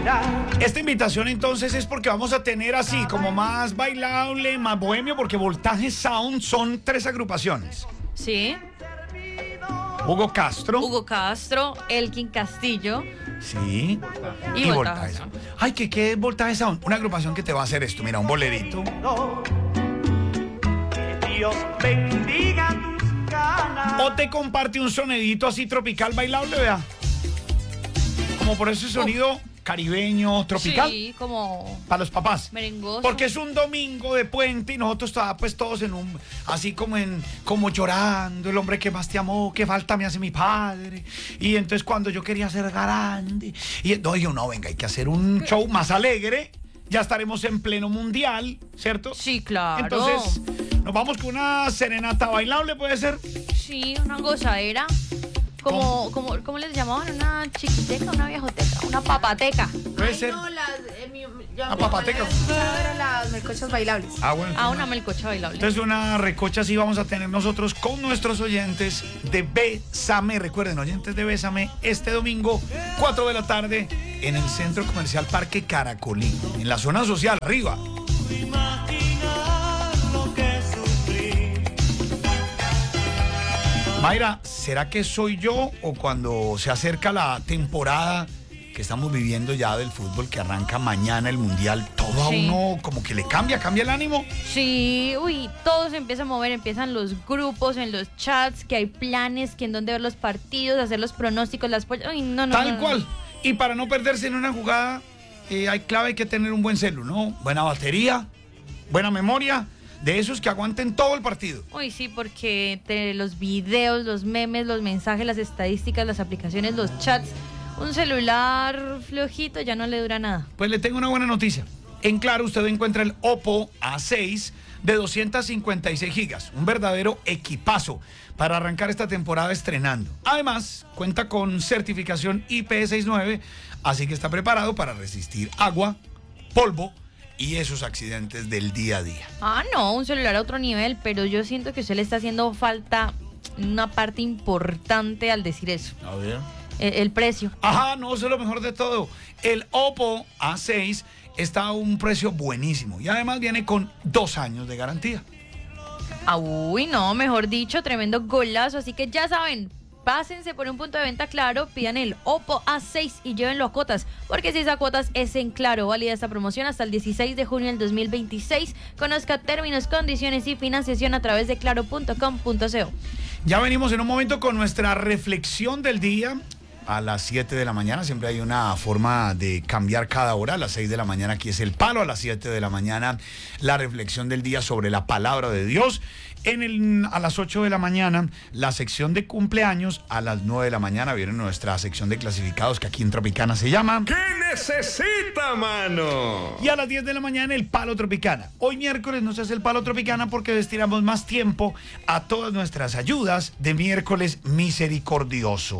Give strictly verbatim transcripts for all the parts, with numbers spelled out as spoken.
Esta invitación entonces es porque vamos a tener así como más bailable, más bohemio, porque Voltaje Sound son tres agrupaciones. Sí. Hugo Castro. Hugo Castro, Elkin Castillo. Sí. Y, Y Voltaje Voltaje Sound. Sound. Ay, ¿qué, ¿qué es Voltaje Sound? Una agrupación que te va a hacer esto. Mira, un bolerito. Que Dios bendiga tus ganas. O te comparte un sonidito así tropical bailable, vea. Como por ese sonido caribeño, tropical. Sí, como Para los papás. merengoso. Porque es un domingo de puente y nosotros estábamos pues todos en un, así como en, como llorando, el hombre que más te amó, qué falta me hace mi padre. Y entonces cuando yo quería ser grande, y no, yo no, venga, hay que hacer un show más alegre, ya estaremos en pleno mundial, ¿cierto? Sí, claro. Entonces, nos vamos con una serenata bailable, ¿puede ser? Sí, una gozadera. Como, como, ¿cómo les llamaban? Una chiquiteca, una viejoteca, una papateca. Puede Ay, ser. no, las, eh, mi, yo, Ah, mi papateca. abuela escuchaba era las melcochas bailables. Ah, bueno. Ah, una melcocha bailable. Entonces una recocha así vamos a tener nosotros con nuestros oyentes de Bésame. Recuerden, oyentes de Bésame, este domingo, cuatro de la tarde, en el Centro Comercial Parque Caracolí, en la zona social, arriba. Mayra, ¿será que soy yo o cuando se acerca la temporada que estamos viviendo ya del fútbol, que arranca mañana el Mundial, todo Sí. a uno como que le cambia, cambia el ánimo? Sí, uy, todo se empieza a mover, empiezan los grupos, en los chats, que hay planes, que en dónde ver los partidos, hacer los pronósticos, las pollas. Uy, no, no, Tal no, no. cual. Y para no perderse en una jugada, eh, hay clave, hay que tener un buen celu, ¿no? Buena batería, buena memoria, de esos que aguanten todo el partido. Uy, sí, porque entre los videos, los memes, los mensajes, las estadísticas, las aplicaciones, los chats, un celular flojito ya no le dura nada. Pues le tengo una buena noticia. En Claro usted encuentra el Oppo A seis de doscientos cincuenta y seis gigas, un verdadero equipazo para arrancar esta temporada estrenando. Además, cuenta con certificación I P sesenta y nueve, así que está preparado para resistir agua, polvo y esos accidentes del día a día. Ah, no, un celular a otro nivel, pero yo siento que a usted le está haciendo falta una parte importante al decir eso. A ver. El, el precio. Ajá, no, eso es lo mejor de todo. El Oppo A seis está a un precio buenísimo y además viene con dos años de garantía. Ah, uy, no, mejor dicho, tremendo golazo. Así que ya saben, pásense por un punto de venta Claro, pidan el Oppo A seis y llévenlo a cuotas, porque si es a cuotas es en Claro. Válida esta promoción hasta el dieciséis de junio del dos mil veintiséis. Conozca términos, condiciones y financiación a través de claro punto com punto co. Ya venimos en un momento con nuestra reflexión del día. A las siete de la mañana siempre hay una forma de cambiar cada hora. A las seis de la mañana aquí es el palo. A las siete de la mañana la reflexión del día sobre la palabra de Dios. En el, a las ocho de la mañana la sección de cumpleaños. A las nueve de la mañana viene nuestra sección de clasificados, que aquí en Tropicana se llama ¿Qué necesita, mano? Y a las diez de la mañana el Palo Tropicana. Hoy miércoles no se hace el Palo Tropicana porque destinamos más tiempo a todas nuestras ayudas de miércoles misericordioso.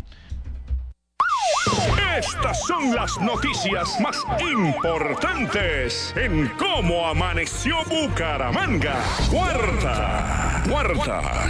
Estas son las noticias más importantes en cómo amaneció Bucaramanga. Cuarta, cuarta,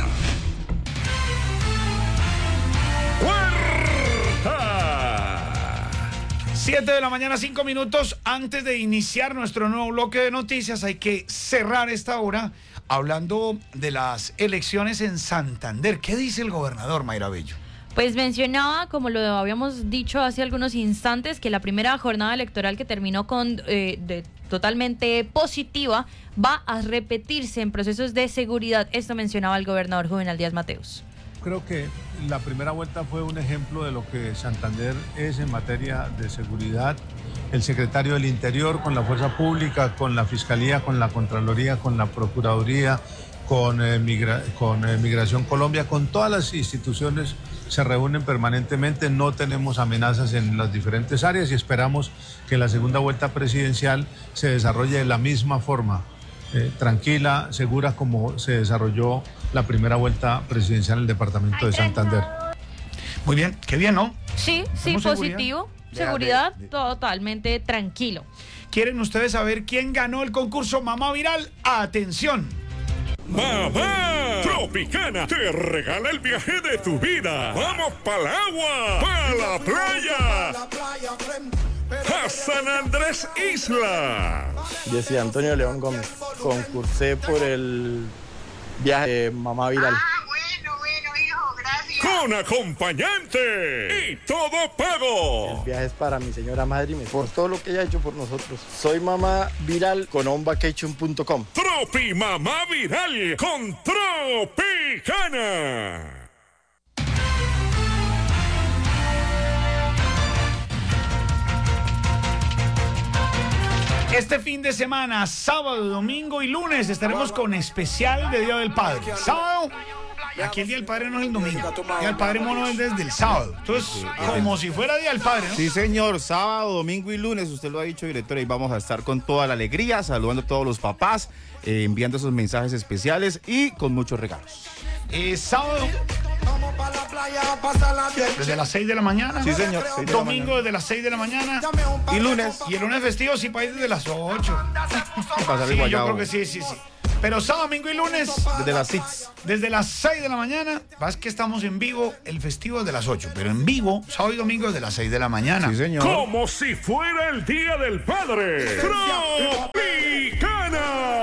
cuarta. siete de la mañana, cinco minutos. Antes de iniciar nuestro nuevo bloque de noticias, hay que cerrar esta hora hablando de las elecciones en Santander. ¿Qué dice el gobernador, Mayra Bello? Pues mencionaba, como lo habíamos dicho hace algunos instantes, que la primera jornada electoral que terminó con eh, de, totalmente positiva va a repetirse en procesos de seguridad. Esto mencionaba el gobernador Juvenal Díaz Mateos. Creo que la primera vuelta fue un ejemplo de lo que Santander es en materia de seguridad. El secretario del Interior con la Fuerza Pública, con la Fiscalía, con la Contraloría, con la Procuraduría, con, eh, migra con eh, Migración Colombia, con todas las instituciones se reúnen permanentemente. No tenemos amenazas en las diferentes áreas y esperamos que la segunda vuelta presidencial se desarrolle de la misma forma, eh, tranquila, segura, como se desarrolló la primera vuelta presidencial en el departamento de Santander. Muy bien, qué bien, ¿no? Sí, sí, ¿Tenemos positivo. seguridad? Seguridad, De- de- totalmente tranquilo. ¿Quieren ustedes saber quién ganó el concurso Mamá Viral? ¡Atención! Mamá Tropicana te regala el viaje de tu vida. Vamos para el agua, para la playa. a San Andrés Isla. Jesse Antonio León Gómez. Concursé por el viaje de Mamá Viral. Ah, bueno, bueno, hijo, gracias. Con acompañante y todo pago. El viaje es para mi señora madre y mi- por todo lo que ella ha hecho por nosotros. Soy Mamá Viral con onvacation punto com. Tropi Mamá Viral con Tropicana. Este fin de semana, sábado, domingo y lunes, estaremos con especial de Día del Padre. Sábado, aquí el Día del Padre no es el domingo. El Día del Padre mono es desde el sábado. Entonces, como si fuera Día del Padre, ¿no? Sí, señor, sábado, domingo y lunes, usted lo ha dicho, directora, y vamos a estar con toda la alegría, saludando a todos los papás, eh, enviando esos mensajes especiales y con muchos regalos. Eh, sábado, desde las seis de la mañana. Sí, señor, seis de la Domingo mañana. desde las seis de la mañana. Y lunes, Y el lunes festivo sí para ir desde las ocho. pasar Sí, el yo guayabo. creo que sí, sí, sí. Pero sábado, domingo y lunes, Desde las seis. desde las seis de la mañana, vas que estamos en vivo, el festivo es de las ocho, pero en vivo, sábado y domingo desde las seis de la mañana. Sí, señor. Como si fuera el Día del Padre. Tropicana.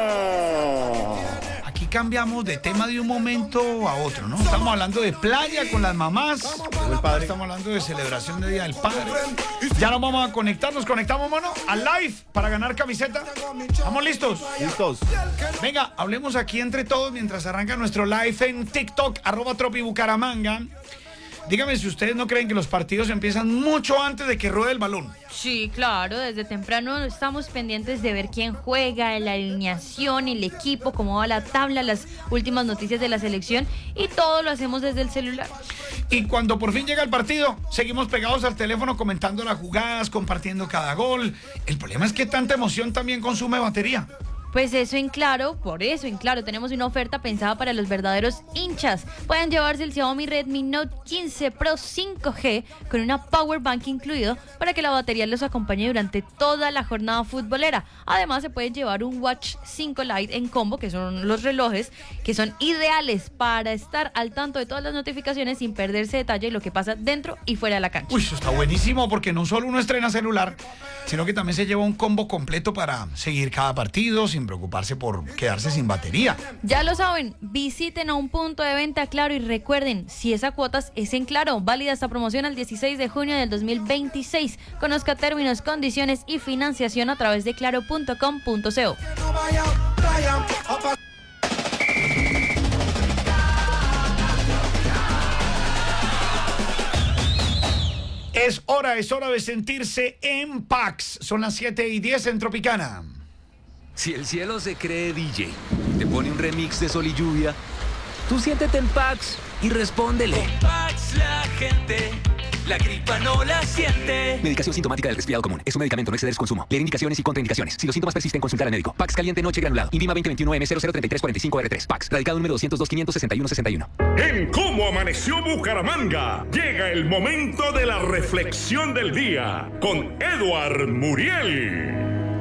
Aquí cambiamos de tema de un momento a otro, ¿no? Estamos hablando de playa con las mamás, estamos hablando de celebración de Día del Padre. Ya nos vamos a conectar, nos conectamos, mano, al live para ganar camiseta. ¿Estamos listos? Listos. Venga, hablemos aquí entre todos mientras arranca nuestro live en TikTok, arroba Tropi Bucaramanga. Dígame si ustedes no creen que los partidos empiezan mucho antes de que ruede el balón. Sí, claro, desde temprano estamos pendientes de ver quién juega, la alineación, el equipo, cómo va la tabla, las últimas noticias de la selección y todo lo hacemos desde el celular. Y cuando por fin llega el partido, seguimos pegados al teléfono comentando las jugadas, compartiendo cada gol. El problema es que tanta emoción también consume batería. Pues eso en Claro, por eso en Claro tenemos una oferta pensada para los verdaderos hinchas. Pueden llevarse el Xiaomi Redmi Note quince Pro cinco G con una Power Bank incluido para que la batería los acompañe durante toda la jornada futbolera. Además se pueden llevar un Watch cinco Lite en combo, que son los relojes que son ideales para estar al tanto de todas las notificaciones sin perderse detalle de lo que pasa dentro y fuera de la cancha. Uy, eso está buenísimo porque no solo uno estrena celular, sino que también se lleva un combo completo para seguir cada partido sin preocuparse por quedarse sin batería. Ya lo saben, visiten a un punto de venta Claro y recuerden, si esa cuotas es en Claro, válida esta promoción al dieciséis de junio del dos mil veintiséis. Conozca términos, condiciones y financiación a través de claro punto com punto co. Es hora, es hora de sentirse en Pax. Son las siete y diez en Tropicana. Si el cielo se cree D J, te pone un remix de Sol y Lluvia, tú siéntete en Pax y respóndele. Con Pax la gente, la gripa no la siente. Medicación sintomática del resfriado común. Es un medicamento, no exceder su consumo. Leer indicaciones y contraindicaciones. Si los síntomas persisten, consultar al médico. Pax caliente noche granulado. INVIMA veinte veintiuno M cero cero tres tres cuatro cinco R tres. Pax. Radicado número doscientos dos quinientos sesenta y uno sesenta y uno. En Cómo Amaneció Bucaramanga, llega el momento de la reflexión del día con Edward Muriel.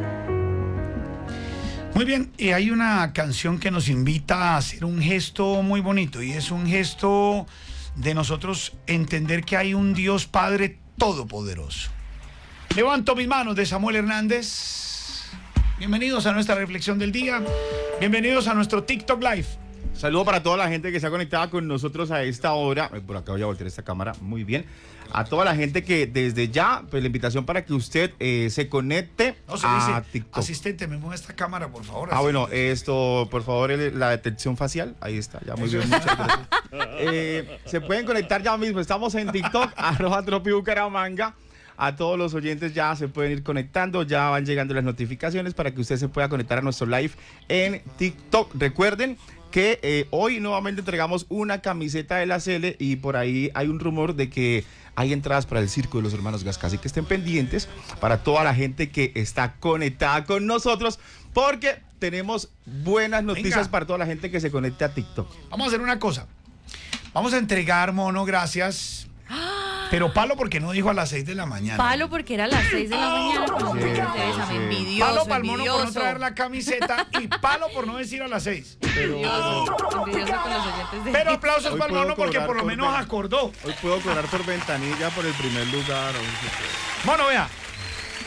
Muy bien, y hay una canción que nos invita a hacer un gesto muy bonito, y es un gesto de nosotros entender que hay un Dios Padre todopoderoso. Levanto mis manos de Samuel Hernández. Bienvenidos a nuestra reflexión del día. Bienvenidos a nuestro TikTok Live. Saludo para toda la gente que se ha conectado con nosotros a esta hora. Por acá voy a voltear esta cámara. Muy bien. A toda la gente que desde ya, pues la invitación para que usted eh, se conecte No se a dice, TikTok. asistente, me mueve esta cámara, por favor. Ah, bueno, asistente. esto, por favor, el- la detección facial. Ahí está, ya muy bien, muchas gracias. Eh, se pueden conectar ya mismo. Estamos en TikTok, arroba Tropi Bucaramanga. A todos los oyentes ya se pueden ir conectando, ya van llegando las notificaciones para que usted se pueda conectar a nuestro live en TikTok. Recuerden que eh, hoy nuevamente entregamos una camiseta de la Cele y por ahí hay un rumor de que hay entradas para el circo de los hermanos Gasca, así que estén pendientes para toda la gente que está conectada con nosotros porque tenemos buenas noticias Venga. para toda la gente que se conecte a TikTok. Vamos a hacer una cosa. Vamos a entregar, mono, gracias. Pero palo porque no dijo a las seis de la mañana. Palo porque era a las seis de la mañana. Como Sí, muchas veces, sí. envidioso, Palo para el mono por no envidioso. traer la camiseta y palo por no decir a las seis. Envidioso, envidioso con los oyentes de Pero aplausos Hoy para el puedo mono porque cobrar por lo por menos ven- acordó. Hoy puedo cobrar por ventanilla por el primer lugar. Bueno, vea,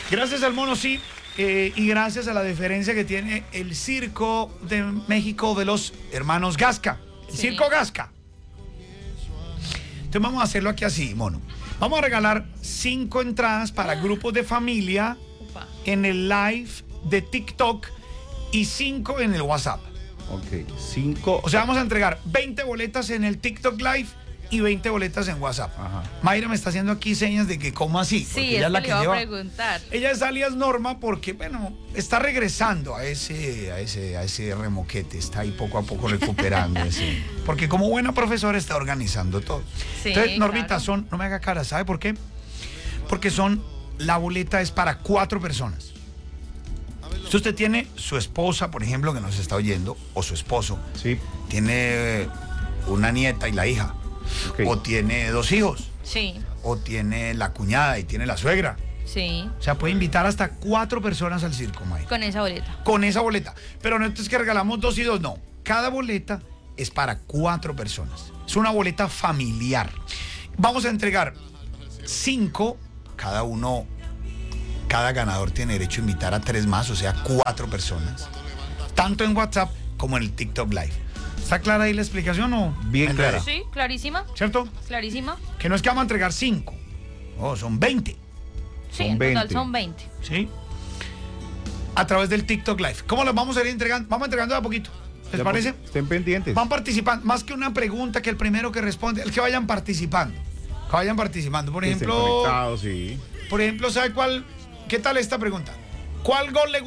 Gracias al mono, sí. Eh, y gracias a la diferencia que tiene el Circo de México de los hermanos Gasca. El Sí. Circo Gasca. Entonces vamos a hacerlo aquí así, mono. Vamos a regalar cinco entradas para grupos de familia Upa. en el live de TikTok y cinco en el WhatsApp. Ok, cinco. O sea, vamos a entregar veinte boletas en el TikTok Live y veinte boletas en WhatsApp. Ajá. Mayra me está haciendo aquí señas de que cómo así. Sí, Porque es ella es la que que le iba lleva. a preguntar. Ella es alias Norma porque, bueno, está regresando a ese, a ese, a ese remoquete, está ahí poco a poco recuperando ese. Porque como buena profesora está organizando todo. Sí, Entonces, Normita, claro. son, no me haga cara, ¿sabe por qué? Porque son, la boleta es para cuatro personas. Si usted tiene su esposa, por ejemplo, que nos está oyendo, o su esposo, Sí. tiene una nieta y la hija, Ok. o tiene dos hijos, Sí, o tiene la cuñada y tiene la suegra. sí, O sea, puede invitar hasta cuatro personas al circo, Mayra. con esa boleta. Con esa boleta. Pero no es que regalamos dos y dos, no. Cada boleta es para cuatro personas. Es una boleta familiar. Vamos a entregar cinco, cada uno, cada ganador tiene derecho a invitar a tres más, o sea, cuatro personas. Tanto en WhatsApp como en el TikTok Live. ¿Está clara ahí la explicación o? Bien me clara. enredé? Sí, clarísima, ¿Cierto? clarísima. Que no es que vamos a entregar cinco. Oh, son veinte. Sí, Son en total veinte. son veinte. ¿Sí? A través del TikTok Live. ¿Cómo los vamos a ir entregando? Vamos entregando de a poquito. ¿Les Ya, parece? pues, Estén pendientes. Van participando. Más que una pregunta, que el primero que responde, el que vayan participando. Que vayan participando. Por Que estén ejemplo, conectados, sí. por ejemplo, ¿sabe cuál? ¿Qué tal esta pregunta? ¿Cuál gol le